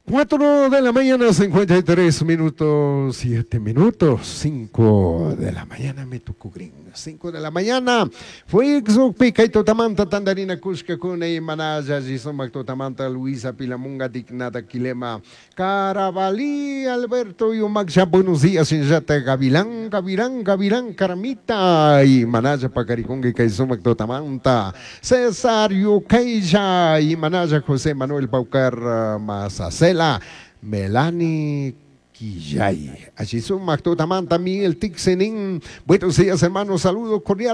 4 de la mañana, 53 minutos, 7 minutos, 5 de la mañana, me tocó gringo. 5 de la mañana, fue pica y totamanta tandarina cusca cuna y manaya, gisomac totamanta Luisa Pilamunga dignata quilema, Carabalí, Alberto y Umaxa, buenos días, en Yata Gavilán, Caramita y manaya Pacariconga y Caisomac totamanta, Cesario Keija y manaya José Manuel Paucar Mazacela, Melanie Quillay. Allí son Mactotamán también el Tixenin. Buenos días, hermanos. Saludos cordiales.